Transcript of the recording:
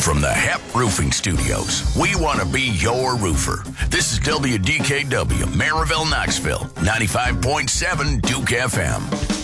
From the HEP Roofing Studios, we want to be your roofer. This is WDKW, Maryville, Knoxville, 95.7 Duke FM.